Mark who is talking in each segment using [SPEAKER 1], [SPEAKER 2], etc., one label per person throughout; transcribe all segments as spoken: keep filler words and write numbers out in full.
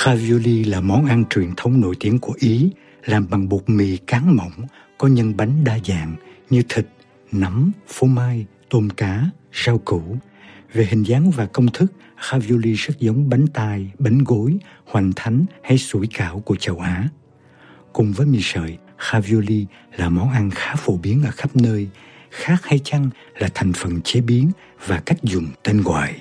[SPEAKER 1] Ravioli là món ăn truyền thống nổi tiếng của Ý, làm bằng bột mì cán mỏng, có nhân bánh đa dạng như thịt, nấm, phô mai, tôm cá, rau củ. Về hình dáng và công thức, ravioli rất giống bánh tai, bánh gối, hoành thánh hay sủi cảo của châu Á. Cùng với mì sợi, ravioli là món ăn khá phổ biến ở khắp nơi, khác hay chăng là thành phần chế biến và cách dùng tên gọi.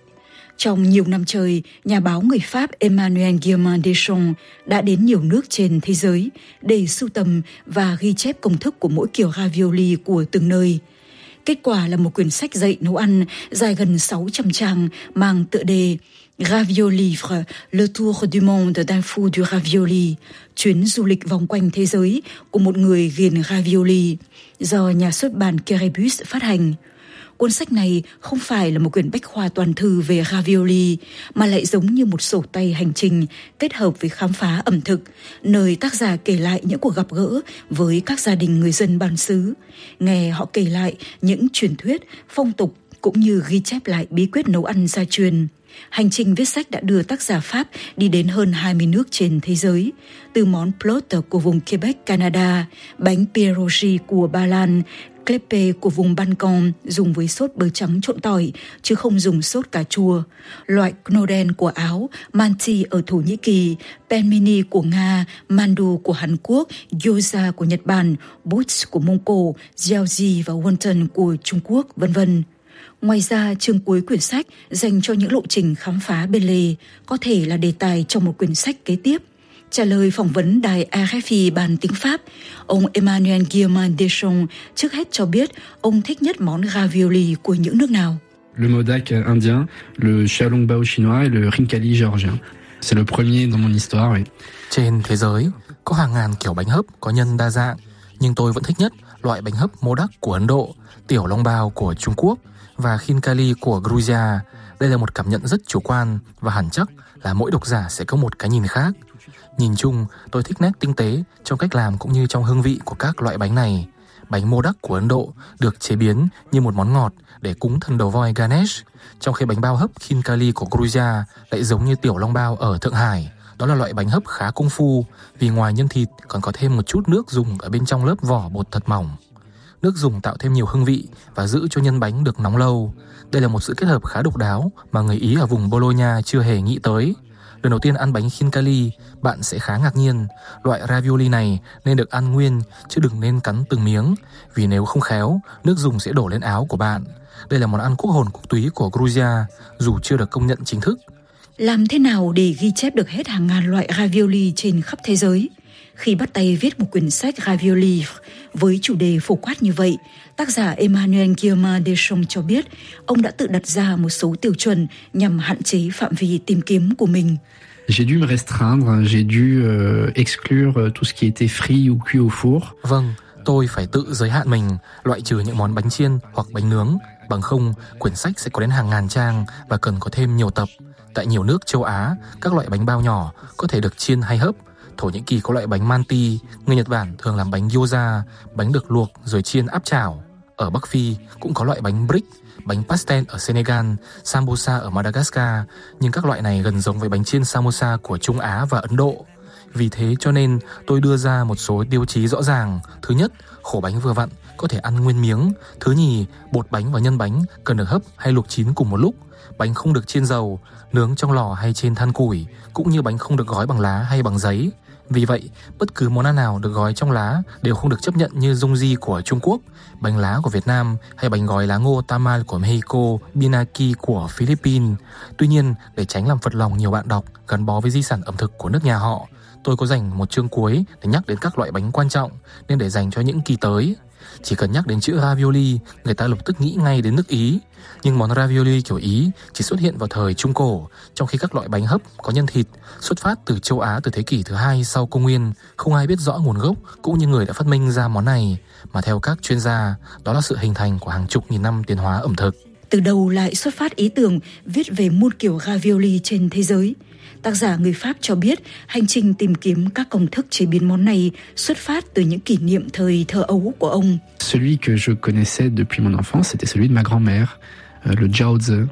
[SPEAKER 2] Trong nhiều năm trời, nhà báo người Pháp Emmanuel Guillaumin Deschamps đã đến nhiều nước trên thế giới để sưu tầm và ghi chép công thức của mỗi kiểu ravioli của từng nơi. Kết quả là một quyển sách dạy nấu ăn dài gần sáu trăm trang mang tựa đề Raviolivre, le tour du monde d'un fou du ravioli, chuyến du lịch vòng quanh thế giới của một người ghiền ravioli, do nhà xuất bản Kerebus phát hành. Cuốn sách này không phải là một quyển bách khoa toàn thư về ravioli, mà lại giống như một sổ tay hành trình kết hợp với khám phá ẩm thực, nơi tác giả kể lại những cuộc gặp gỡ với các gia đình người dân bản xứ, nghe họ kể lại những truyền thuyết, phong tục cũng như ghi chép lại bí quyết nấu ăn gia truyền. Hành trình viết sách đã đưa tác giả Pháp đi đến hơn hai mươi nước trên thế giới, từ món plotte của vùng Quebec, Canada, bánh pierogi của Ba Lan, Clepe của vùng Balkan dùng với sốt bơ trắng trộn tỏi chứ không dùng sốt cà chua, loại knoden của Áo, manti ở Thổ Nhĩ Kỳ, pelmeni của Nga, mandu của Hàn Quốc, gyoza của Nhật Bản, buts của Mông Cổ, jiaozi và wonton của Trung Quốc, vân vân. Ngoài ra, chương cuối quyển sách dành cho những lộ trình khám phá bên lề, có thể là đề tài trong một quyển sách kế tiếp. Trả lời phỏng vấn đài rờ ép i bản tiếng Pháp, ông Emmanuel Guillaumin Deschamps trước hết cho biết ông thích nhất món ravioli của những nước nào.
[SPEAKER 3] Le modak indien, le xiaolongbao chinois et le rinkali géorgien. C'est le premier dans mon histoire. Oui.
[SPEAKER 4] Trên thế giới có hàng ngàn kiểu bánh hấp có nhân đa dạng, nhưng tôi vẫn thích nhất loại bánh hấp modak của Ấn Độ, tiểu long bao của Trung Quốc và khinkali của Georgia. Đây là một cảm nhận rất chủ quan và hẳn chắc là mỗi độc giả sẽ có một cái nhìn khác. Nhìn chung, tôi thích nét tinh tế trong cách làm cũng như trong hương vị của các loại bánh này. Bánh modak của Ấn Độ được chế biến như một món ngọt để cúng thần đầu voi Ganesh, trong khi bánh bao hấp khinkali của Georgia lại giống như tiểu long bao ở Thượng Hải. Đó là loại bánh hấp khá công phu vì ngoài nhân thịt còn có thêm một chút nước dùng ở bên trong lớp vỏ bột thật mỏng. Nước dùng tạo thêm nhiều hương vị và giữ cho nhân bánh được nóng lâu. Đây là một sự kết hợp khá độc đáo mà người Ý ở vùng Bologna chưa hề nghĩ tới. Lần đầu tiên ăn bánh khinkali, bạn sẽ khá ngạc nhiên. Loại ravioli này nên được ăn nguyên, chứ đừng nên cắn từng miếng, vì nếu không khéo, nước dùng sẽ đổ lên áo của bạn. Đây là món ăn quốc hồn quốc túy của Georgia, dù chưa được công nhận chính thức.
[SPEAKER 2] Làm thế nào để ghi chép được hết hàng ngàn loại ravioli trên khắp thế giới? Khi bắt tay viết một quyển sách ravioli với chủ đề phổ quát như vậy, tác giả Emmanuel Guillaumin Deschamps cho biết ông đã tự đặt ra một số tiêu chuẩn nhằm hạn chế phạm vi tìm kiếm của mình.
[SPEAKER 3] J'ai dû me restreindre, j'ai dû uh, exclure tout ce qui était frit ou cuit au four.
[SPEAKER 4] Vâng, tôi phải tự giới hạn mình, loại trừ những món bánh chiên hoặc bánh nướng, bằng không quyển sách sẽ có đến hàng ngàn trang và cần có thêm nhiều tập. Tại nhiều nước châu Á, các loại bánh bao nhỏ có thể được chiên hay hấp. Thổ Nhĩ Kỳ có loại bánh manti, người Nhật Bản thường làm bánh gyoza, bánh được luộc rồi chiên áp chảo. Ở Bắc Phi cũng có loại bánh brick, bánh pastel ở Senegal, sambosa ở Madagascar, nhưng các loại này gần giống với bánh chiên samosa của Trung Á và Ấn Độ. Vì thế cho nên tôi đưa ra một số tiêu chí rõ ràng. Thứ nhất, khổ bánh vừa vặn, có thể ăn nguyên miếng. Thứ nhì, bột bánh và nhân bánh cần được hấp hay luộc chín cùng một lúc. Bánh không được chiên dầu, nướng trong lò hay trên than củi, cũng như bánh không được gói bằng lá hay bằng giấy. Vì vậy, bất cứ món ăn nào được gói trong lá đều không được chấp nhận như rong di của Trung Quốc, bánh lá của Việt Nam hay bánh gói lá ngô tamal của Mexico, binaki của Philippines. Tuy nhiên, để tránh làm phật lòng nhiều bạn đọc gắn bó với di sản ẩm thực của nước nhà họ, tôi có dành một chương cuối để nhắc đến các loại bánh quan trọng nên để dành cho những kỳ tới. Chỉ cần nhắc đến chữ ravioli, người ta lập tức nghĩ ngay đến nước Ý. Nhưng món ravioli kiểu Ý chỉ xuất hiện vào thời Trung Cổ, trong khi các loại bánh hấp có nhân thịt xuất phát từ châu Á từ thế kỷ thứ hai sau công nguyên. Không ai biết rõ nguồn gốc cũng như người đã phát minh ra món này, mà theo các chuyên gia, đó là sự hình thành của hàng chục nghìn năm tiến hóa ẩm thực.
[SPEAKER 2] Từ đầu lại xuất phát ý tưởng viết về muôn kiểu ravioli trên thế giới. Tác giả người Pháp cho biết hành trình tìm kiếm các công thức chế biến món này xuất phát từ những kỷ niệm thời thơ ấu của ông.
[SPEAKER 3] Celui que je connaissais depuis mon enfance, c'était celui de ma grand-mère, le jiaozi.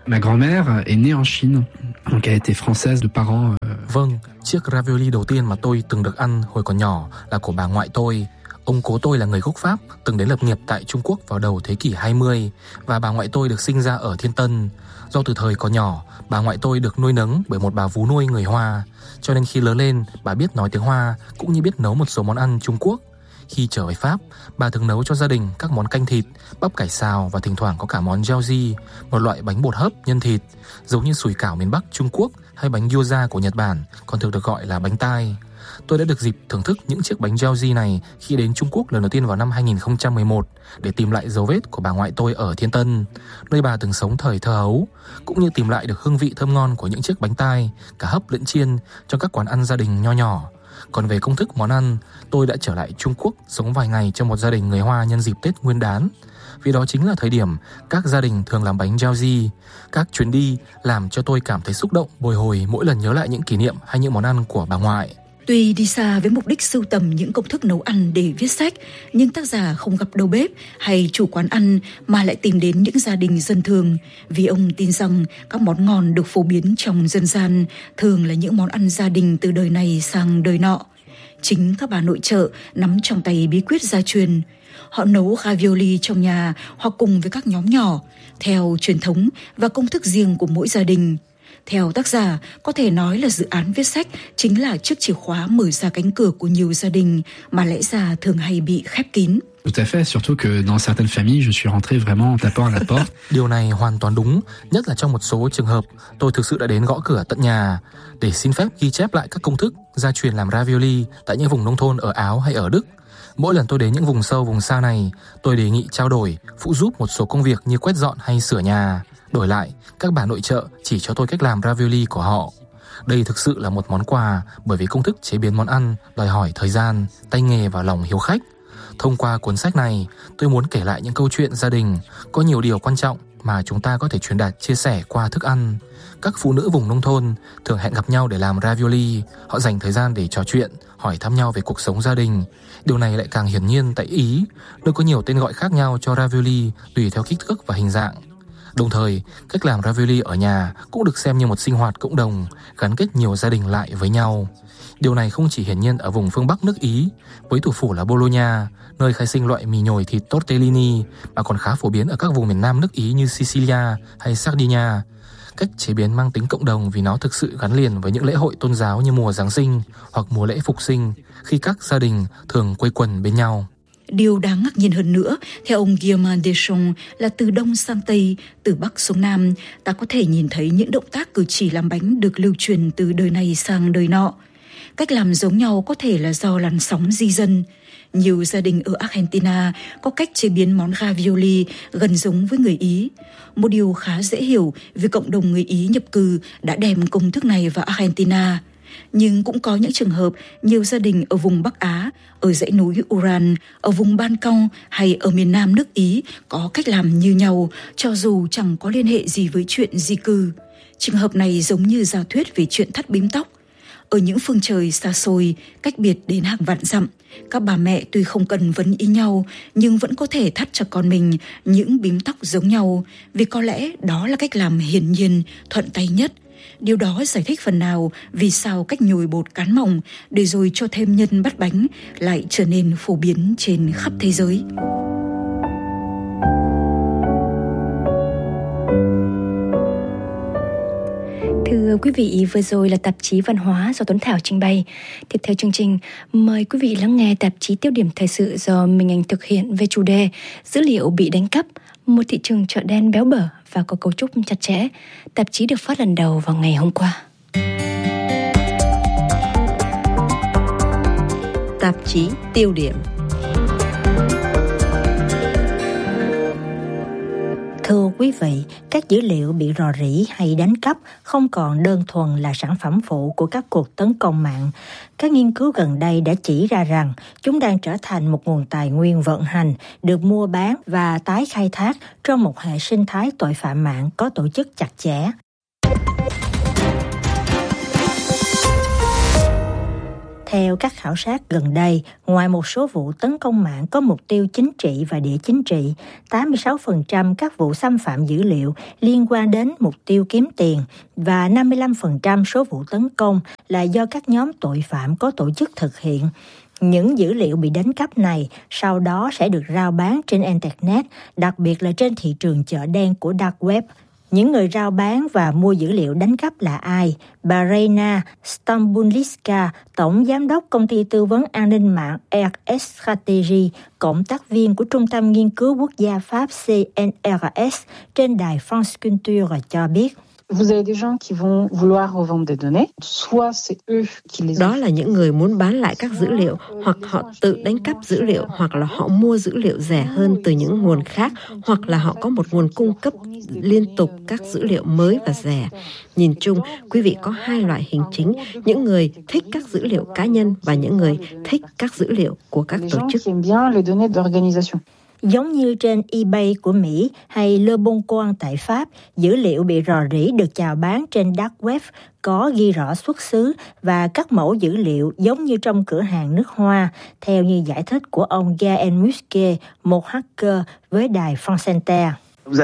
[SPEAKER 3] Ma grand-mère est née en Chine, donc elle était française de parents.
[SPEAKER 4] Vâng, chiếc ravioli đầu tiên mà tôi từng được ăn hồi còn nhỏ là của bà ngoại tôi. Ông cố tôi là người gốc Pháp, từng đến lập nghiệp tại Trung Quốc vào đầu thế kỷ hai mươi, và bà ngoại tôi được sinh ra ở Thiên Tân. Do từ thời còn nhỏ, bà ngoại tôi được nuôi nấng bởi một bà vú nuôi người Hoa, cho nên khi lớn lên, bà biết nói tiếng Hoa cũng như biết nấu một số món ăn Trung Quốc. Khi trở về Pháp, bà thường nấu cho gia đình các món canh thịt, bắp cải xào và thỉnh thoảng có cả món jiaozi, một loại bánh bột hấp nhân thịt, giống như sủi cảo miền Bắc Trung Quốc hay bánh gyoza của Nhật Bản, còn thường được gọi là bánh tai. Tôi đã được dịp thưởng thức những chiếc bánh jiaozi này khi đến Trung Quốc lần đầu tiên vào năm hai không một một để tìm lại dấu vết của bà ngoại tôi ở Thiên Tân, nơi bà từng sống thời thơ ấu, cũng như tìm lại được hương vị thơm ngon của những chiếc bánh tai, cả hấp lẫn chiên trong các quán ăn gia đình nho nhỏ. Còn về công thức món ăn, tôi đã trở lại Trung Quốc sống vài ngày trong một gia đình người Hoa nhân dịp Tết Nguyên đán, vì đó chính là thời điểm các gia đình thường làm bánh jiaozi. Các chuyến đi làm cho tôi cảm thấy xúc động, bồi hồi mỗi lần nhớ lại những kỷ niệm hay những món ăn của bà ngoại.
[SPEAKER 2] Tuy đi xa với mục đích sưu tầm những công thức nấu ăn để viết sách, nhưng tác giả không gặp đầu bếp hay chủ quán ăn mà lại tìm đến những gia đình dân thường, vì ông tin rằng các món ngon được phổ biến trong dân gian thường là những món ăn gia đình từ đời này sang đời nọ. Chính các bà nội trợ nắm trong tay bí quyết gia truyền. Họ nấu ravioli trong nhà hoặc cùng với các nhóm nhỏ, theo truyền thống và công thức riêng của mỗi gia đình. Theo tác giả, có thể nói là dự án viết sách chính là chiếc chìa khóa mở ra cánh cửa của nhiều gia đình mà lẽ ra thường hay bị khép kín.
[SPEAKER 3] Tout à fait, surtout que dans certaines familles, je suis rentré vraiment en tapant à la porte.
[SPEAKER 4] Điều này hoàn toàn đúng, nhất là trong một số trường hợp, tôi thực sự đã đến gõ cửa tận nhà để xin phép ghi chép lại các công thức gia truyền làm ravioli tại những vùng nông thôn ở Áo hay ở Đức. Mỗi lần tôi đến những vùng sâu, vùng xa này, tôi đề nghị trao đổi, phụ giúp một số công việc như quét dọn hay sửa nhà. Đổi lại, các bà nội trợ chỉ cho tôi cách làm ravioli của họ. Đây thực sự là một món quà bởi vì công thức chế biến món ăn đòi hỏi thời gian, tay nghề và lòng hiếu khách. Thông qua cuốn sách này, tôi muốn kể lại những câu chuyện gia đình, có nhiều điều quan trọng mà chúng ta có thể truyền đạt chia sẻ qua thức ăn. Các phụ nữ vùng nông thôn thường hẹn gặp nhau để làm ravioli, họ dành thời gian để trò chuyện, hỏi thăm nhau về cuộc sống gia đình. Điều này lại càng hiển nhiên tại Ý, nơi có nhiều tên gọi khác nhau cho ravioli tùy theo kích thước và hình dạng. Đồng thời, cách làm ravioli ở nhà cũng được xem như một sinh hoạt cộng đồng, gắn kết nhiều gia đình lại với nhau. Điều này không chỉ hiển nhiên ở vùng phương Bắc nước Ý, với thủ phủ là Bologna, nơi khai sinh loại mì nhồi thịt tortellini, mà còn khá phổ biến ở các vùng miền Nam nước Ý như Sicilia hay Sardinia. Cách chế biến mang tính cộng đồng vì nó thực sự gắn liền với những lễ hội tôn giáo như mùa Giáng sinh hoặc mùa lễ Phục sinh, khi các gia đình thường quây quần bên nhau.
[SPEAKER 2] Điều đáng ngạc nhiên hơn nữa, theo ông Guillaume Deschamps, là từ Đông sang Tây, từ Bắc xuống Nam, ta có thể nhìn thấy những động tác cử chỉ làm bánh được lưu truyền từ đời này sang đời nọ. Cách làm giống nhau có thể là do làn sóng di dân. Nhiều gia đình ở Argentina có cách chế biến món ravioli gần giống với người Ý. Một điều khá dễ hiểu vì cộng đồng người Ý nhập cư đã đem công thức này vào Argentina. Nhưng cũng có những trường hợp nhiều gia đình ở vùng Bắc Á, ở dãy núi Ural, ở vùng Ban Cong hay ở miền Nam nước Ý có cách làm như nhau, cho dù chẳng có liên hệ gì với chuyện di cư. Trường hợp này giống như giả thuyết về chuyện thắt bím tóc. Ở những phương trời xa xôi, cách biệt đến hàng vạn dặm, các bà mẹ tuy không cần vấn ý nhau nhưng vẫn có thể thắt cho con mình những bím tóc giống nhau, vì có lẽ đó là cách làm hiển nhiên, thuận tay nhất. Điều đó giải thích phần nào vì sao cách nhồi bột cán mỏng để rồi cho thêm nhân bắt bánh lại trở nên phổ biến trên khắp thế giới.
[SPEAKER 5] Thưa quý vị, vừa rồi là tạp chí Văn hóa do Tuấn Thảo trình bày. Tiếp theo chương trình, mời quý vị lắng nghe tạp chí Tiêu điểm thời sự do Minh Anh thực hiện về chủ đề dữ liệu bị đánh cắp, một thị trường chợ đen béo bở và có cấu trúc chặt chẽ. Tạp chí được phát lần đầu vào ngày hôm qua.
[SPEAKER 6] Tạp chí Tiêu điểm. Thưa quý vị, các dữ liệu bị rò rỉ hay đánh cắp không còn đơn thuần là sản phẩm phụ của các cuộc tấn công mạng. Các nghiên cứu gần đây đã chỉ ra rằng chúng đang trở thành một nguồn tài nguyên vận hành, được mua bán và tái khai thác trong một hệ sinh thái tội phạm mạng có tổ chức chặt chẽ. Theo Theo các khảo sát gần đây, ngoài một số vụ tấn công mạng có mục tiêu chính trị và địa chính trị, tám mươi sáu phần trăm các vụ xâm phạm dữ liệu liên quan đến mục tiêu kiếm tiền và năm mươi lăm phần trăm số vụ tấn công là do các nhóm tội phạm có tổ chức thực hiện. Những dữ liệu bị đánh cắp này sau đó sẽ được rao bán trên Internet, đặc biệt là trên thị trường chợ đen của Dark Web. Những người rao bán và mua dữ liệu đánh cắp là ai? Bà Reina Stambulitska, Tổng Giám đốc Công ty Tư vấn An ninh mạng R S Strategy, cộng tác viên của Trung tâm Nghiên cứu Quốc gia Pháp C N R S trên đài France Culture cho biết.
[SPEAKER 7] Đó là những người muốn bán lại các dữ liệu, hoặc họ tự đánh cắp dữ liệu, hoặc là họ mua dữ liệu rẻ hơn từ những nguồn khác, hoặc là họ có một nguồn cung cấp liên tục các dữ liệu mới và rẻ. Nhìn chung, quý vị có hai loại hình chính, những người thích các dữ liệu cá nhân và những người thích các dữ liệu của các tổ chức.
[SPEAKER 6] Giống như trên eBay của Mỹ hay Le Bon Coin tại Pháp, dữ liệu bị rò rỉ được chào bán trên Dark Web có ghi rõ xuất xứ và các mẫu dữ liệu giống như trong cửa hàng nước hoa, theo như giải thích của ông Gaël Musquet, một hacker với đài France Inter.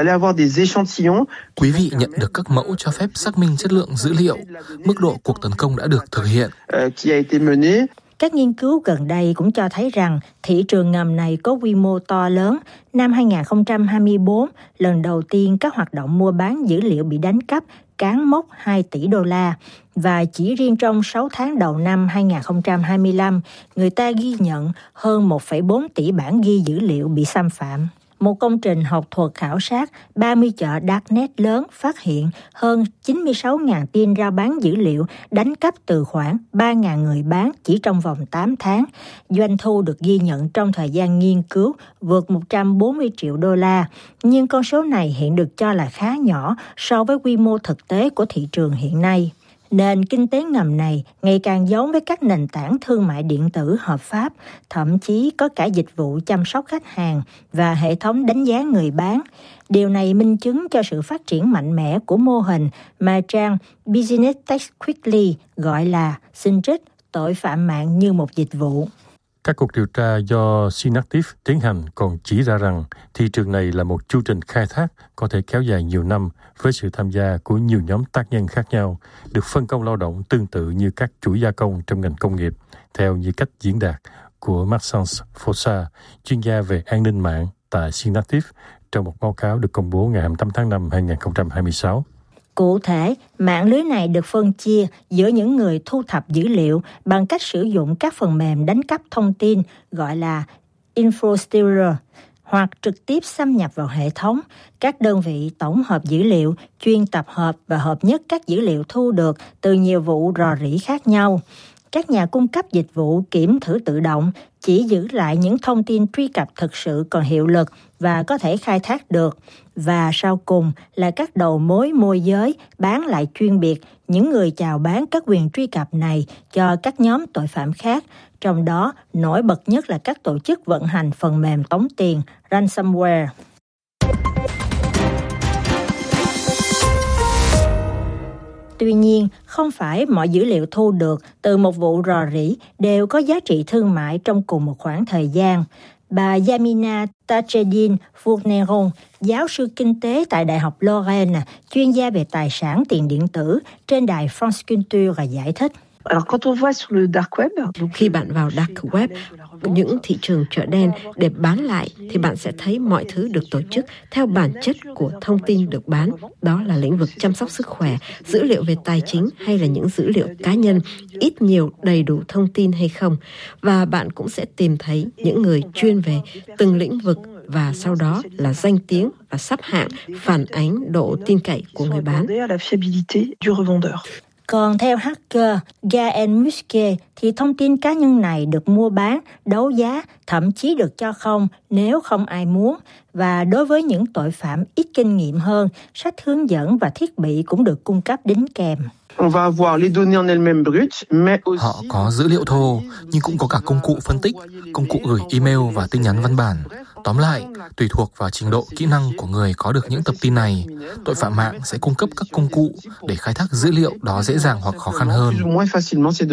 [SPEAKER 4] Quý vị nhận được các mẫu cho phép xác minh chất lượng dữ liệu, mức độ cuộc tấn công đã được thực hiện.
[SPEAKER 6] Các nghiên cứu gần đây cũng cho thấy rằng thị trường ngầm này có quy mô to lớn. Năm hai không hai tư, lần đầu tiên các hoạt động mua bán dữ liệu bị đánh cắp cán mốc hai tỷ đô la. Và chỉ riêng trong sáu tháng đầu năm hai không hai lăm, người ta ghi nhận hơn một phẩy bốn tỷ bản ghi dữ liệu bị xâm phạm. Một công trình học thuật khảo sát ba mươi chợ Darknet lớn phát hiện hơn chín mươi sáu nghìn tin rao bán dữ liệu đánh cắp từ khoảng ba nghìn người bán chỉ trong vòng tám tháng. Doanh thu được ghi nhận trong thời gian nghiên cứu vượt một trăm bốn mươi triệu đô la, nhưng con số này hiện được cho là khá nhỏ so với quy mô thực tế của thị trường hiện nay. Nền kinh tế ngầm này ngày càng giống với các nền tảng thương mại điện tử hợp pháp, thậm chí có cả dịch vụ chăm sóc khách hàng và hệ thống đánh giá người bán. Điều này minh chứng cho sự phát triển mạnh mẽ của mô hình mà trang Business Tech Quickly gọi là xin trích tội phạm mạng như một dịch vụ.
[SPEAKER 8] Các cuộc điều tra do Synaptive tiến hành còn chỉ ra rằng thị trường này là một chu trình khai thác có thể kéo dài nhiều năm với sự tham gia của nhiều nhóm tác nhân khác nhau, được phân công lao động tương tự như các chuỗi gia công trong ngành công nghiệp, theo như cách diễn đạt của Maxence Fossa, chuyên gia về an ninh mạng tại Synaptive, trong một báo cáo được công bố ngày hai mươi tám tháng năm hai không hai sáu.
[SPEAKER 6] Cụ thể, mạng lưới này được phân chia giữa những người thu thập dữ liệu bằng cách sử dụng các phần mềm đánh cắp thông tin gọi là InfoStealer, hoặc trực tiếp xâm nhập vào hệ thống, các đơn vị tổng hợp dữ liệu, chuyên tập hợp và hợp nhất các dữ liệu thu được từ nhiều vụ rò rỉ khác nhau. Các nhà cung cấp dịch vụ kiểm thử tự động chỉ giữ lại những thông tin truy cập thực sự còn hiệu lực và có thể khai thác được. Và sau cùng là các đầu mối môi giới bán lại chuyên biệt, những người chào bán các quyền truy cập này cho các nhóm tội phạm khác, trong đó nổi bật nhất là các tổ chức vận hành phần mềm tống tiền, ransomware. Tuy nhiên, không phải mọi dữ liệu thu được từ một vụ rò rỉ đều có giá trị thương mại trong cùng một khoảng thời gian. Bà Yamina Tachedin Fourneron, giáo sư kinh tế tại Đại học Lorraine, chuyên gia về tài sản tiền điện tử trên đài France Culture giải thích.
[SPEAKER 7] Khi bạn vào Dark Web, những thị trường chợ đen để bán lại, thì bạn sẽ thấy mọi thứ được tổ chức theo bản chất của thông tin được bán. Đó là lĩnh vực chăm sóc sức khỏe, dữ liệu về tài chính hay là những dữ liệu cá nhân, ít nhiều đầy đủ thông tin hay không. Và bạn cũng sẽ tìm thấy những người chuyên về từng lĩnh vực, và sau đó là danh tiếng và xếp hạng phản ánh độ tin cậy của người bán.
[SPEAKER 6] Còn theo hacker Gaël Musquet thì thông tin cá nhân này được mua bán, đấu giá, thậm chí được cho không nếu không ai muốn. Và đối với những tội phạm ít kinh nghiệm hơn, sách hướng dẫn và thiết bị cũng được cung cấp đính kèm.
[SPEAKER 4] Họ có dữ liệu thô, nhưng cũng có cả công cụ phân tích, công cụ gửi email và tin nhắn văn bản. Tóm lại, tùy thuộc vào trình độ kỹ năng của người có được những tập tin này, tội phạm mạng sẽ cung cấp các công cụ để khai thác dữ liệu đó dễ dàng hoặc khó khăn hơn.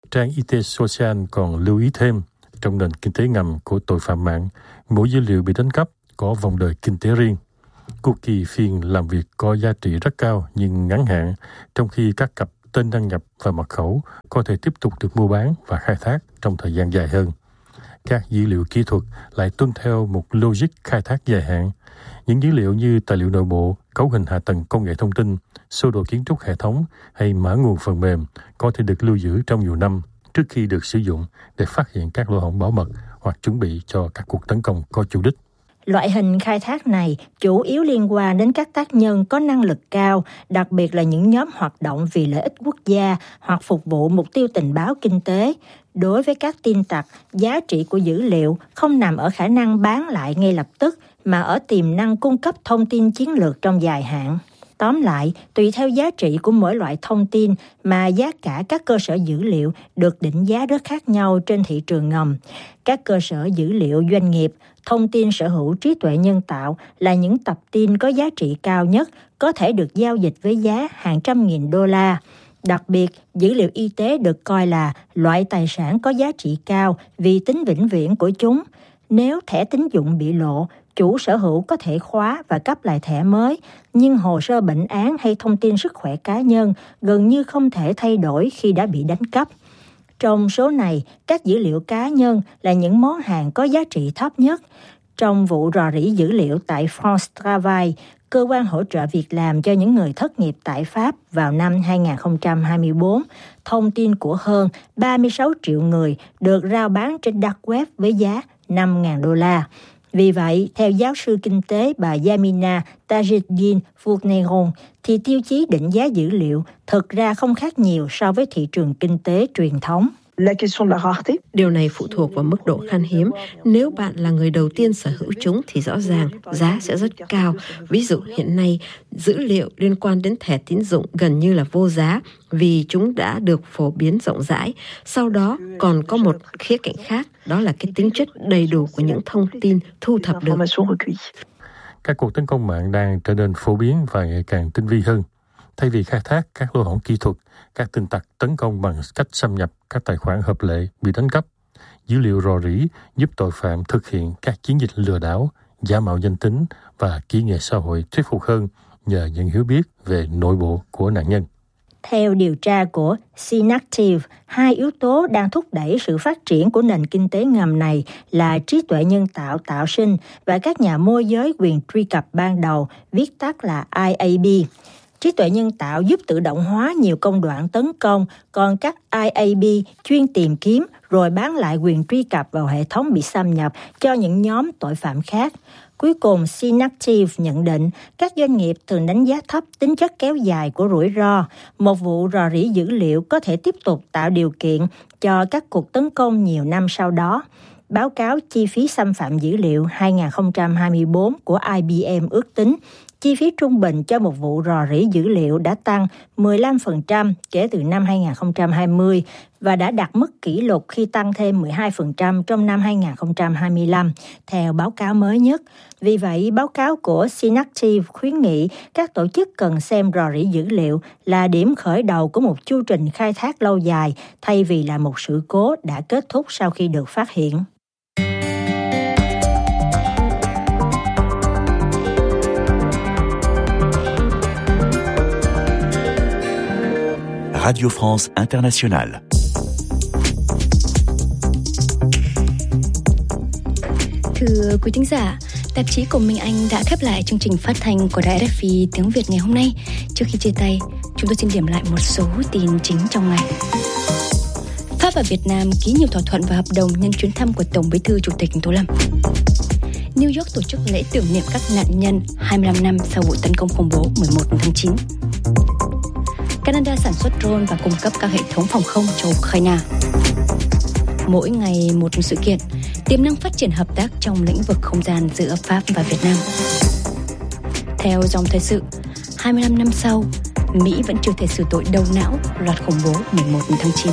[SPEAKER 8] Trang y tế Social còn lưu ý thêm, trong nền kinh tế ngầm của tội phạm mạng, mỗi dữ liệu bị đánh cắp có vòng đời kinh tế riêng. Cookie phiên làm việc có giá trị rất cao nhưng ngắn hạn, trong khi các cặp tên đăng nhập và mật khẩu có thể tiếp tục được mua bán và khai thác trong thời gian dài hơn. Các dữ liệu kỹ thuật lại tuân theo một logic khai thác dài hạn. Những dữ liệu như tài liệu nội bộ, cấu hình hạ tầng công nghệ thông tin, sơ đồ kiến trúc hệ thống hay mã nguồn phần mềm có thể được lưu giữ trong nhiều năm trước khi được sử dụng để phát hiện các lỗ hổng bảo mật hoặc chuẩn bị cho các cuộc tấn công có chủ đích.
[SPEAKER 6] Loại hình khai thác này chủ yếu liên quan đến các tác nhân có năng lực cao, đặc biệt là những nhóm hoạt động vì lợi ích quốc gia hoặc phục vụ mục tiêu tình báo kinh tế. Đối với các tin tặc, giá trị của dữ liệu không nằm ở khả năng bán lại ngay lập tức, mà ở tiềm năng cung cấp thông tin chiến lược trong dài hạn. Tóm lại, tùy theo giá trị của mỗi loại thông tin mà giá cả các cơ sở dữ liệu được định giá rất khác nhau trên thị trường ngầm. Các cơ sở dữ liệu doanh nghiệp, thông tin sở hữu trí tuệ nhân tạo là những tập tin có giá trị cao nhất, có thể được giao dịch với giá hàng trăm nghìn đô la. Đặc biệt, dữ liệu y tế được coi là loại tài sản có giá trị cao vì tính vĩnh viễn của chúng. Nếu thẻ tín dụng bị lộ, chủ sở hữu có thể khóa và cấp lại thẻ mới, nhưng hồ sơ bệnh án hay thông tin sức khỏe cá nhân gần như không thể thay đổi khi đã bị đánh cắp. Trong số này, các dữ liệu cá nhân là những món hàng có giá trị thấp nhất. Trong vụ rò rỉ dữ liệu tại France Travail, cơ quan hỗ trợ việc làm cho những người thất nghiệp tại Pháp vào năm hai không hai tư, thông tin của hơn ba mươi sáu triệu người được rao bán trên dark web với giá năm nghìn đô la. Vì vậy, theo giáo sư kinh tế bà Yamina Tajeddine Fourneron, thì tiêu chí định giá dữ liệu thực ra không khác nhiều so với thị trường kinh tế truyền thống.
[SPEAKER 7] Điều này phụ thuộc vào mức độ khan hiếm. Nếu bạn là người đầu tiên sở hữu chúng thì rõ ràng giá sẽ rất cao. Ví dụ hiện nay, dữ liệu liên quan đến thẻ tín dụng gần như là vô giá vì chúng đã được phổ biến rộng rãi. Sau đó còn có một khía cạnh khác, đó là cái tính chất đầy đủ của những thông tin thu thập được.
[SPEAKER 8] Các cuộc tấn công mạng đang trở nên phổ biến và ngày càng tinh vi hơn. Thay vì khai thác các lỗ hổng kỹ thuật, các tin tặc tấn công bằng cách xâm nhập các tài khoản hợp lệ bị đánh cắp. Dữ liệu rò rỉ giúp tội phạm thực hiện các chiến dịch lừa đảo, giả mạo danh tính và kỹ nghệ xã hội thuyết phục hơn nhờ những hiểu biết về nội bộ của nạn nhân.
[SPEAKER 6] Theo điều tra của Synactive, hai yếu tố đang thúc đẩy sự phát triển của nền kinh tế ngầm này là trí tuệ nhân tạo tạo sinh và các nhà môi giới quyền truy cập ban đầu, viết tắt là I A B. Trí tuệ nhân tạo giúp tự động hóa nhiều công đoạn tấn công, còn các I A B chuyên tìm kiếm rồi bán lại quyền truy cập vào hệ thống bị xâm nhập cho những nhóm tội phạm khác. Cuối cùng, Synactive nhận định các doanh nghiệp thường đánh giá thấp tính chất kéo dài của rủi ro. Một vụ rò rỉ dữ liệu có thể tiếp tục tạo điều kiện cho các cuộc tấn công nhiều năm sau đó. Báo cáo chi phí xâm phạm dữ liệu hai không hai tư của I B M ước tính, chi phí trung bình cho một vụ rò rỉ dữ liệu đã tăng mười lăm phần trăm kể từ năm hai không hai không và đã đạt mức kỷ lục khi tăng thêm mười hai phần trăm trong năm hai không hai lăm, theo báo cáo mới nhất. Vì vậy, báo cáo của Synactive khuyến nghị các tổ chức cần xem rò rỉ dữ liệu là điểm khởi đầu của một chu trình khai thác lâu dài thay vì là một sự cố đã kết thúc sau khi được phát hiện.
[SPEAKER 9] Radio France Internationale.
[SPEAKER 5] Thưa quý thính giả, tạp chí của Minh Anh đã khép lại chương trình phát thanh của Đài R F I tiếng Việt ngày hôm nay. Trước khi chia tay, chúng tôi xin điểm lại một số tin chính trong ngày. Pháp và Việt Nam ký nhiều thỏa thuận và hợp đồng nhân chuyến thăm của Tổng Bí thư Chủ tịch Tô Lâm. New York tổ chức lễ tưởng niệm các nạn nhân hai mươi lăm năm sau vụ tấn công khủng bố mười một tháng chín. Canada sản xuất drone và cung cấp các hệ thống phòng không cho Ukraine. Mỗi ngày một sự kiện, tiềm năng phát triển hợp tác trong lĩnh vực không gian giữa Pháp và Việt Nam. Theo dòng thời sự, hai mươi lăm năm sau, Mỹ vẫn chưa thể xử tội đầu não loạt khủng bố mười một tháng chín.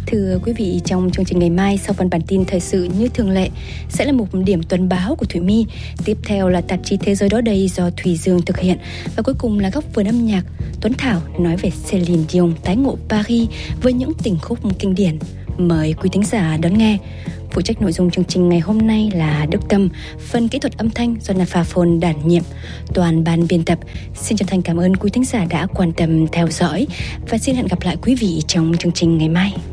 [SPEAKER 5] Thưa quý vị, trong chương trình ngày mai sau phần bản tin thời sự như thường lệ sẽ là một điểm tuần báo của Thủy My. Tiếp theo là tạp chí Thế giới đó đây do Thùy Dương thực hiện. Và cuối cùng là góc vườn âm nhạc. Tuấn Thảo nói về Céline Dion tái ngộ Paris với những tình khúc kinh điển. Mời quý thính giả đón nghe. Phụ trách nội dung chương trình ngày hôm nay là Đức Tâm, phần kỹ thuật âm thanh do Nafaphone đảm nhiệm, toàn ban biên tập. Xin chân thành cảm ơn quý thính giả đã quan tâm theo dõi và xin hẹn gặp lại quý vị trong chương trình ngày mai.